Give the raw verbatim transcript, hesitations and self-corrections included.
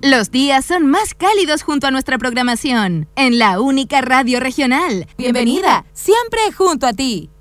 Los días son más cálidos junto a nuestra programación, en la única radio regional. Bienvenida, siempre junto a ti.